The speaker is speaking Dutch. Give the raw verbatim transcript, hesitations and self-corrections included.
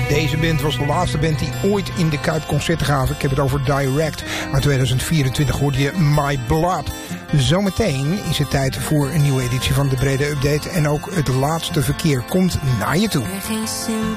Deze band was de laatste band die ooit in de Kuip concerten gaven. Ik heb het over Direct. Uit tweeduizend vierentwintig hoorde je My Blood. Zometeen is het tijd voor een nieuwe editie van de Breda Update. En ook het laatste verkeer komt naar je toe.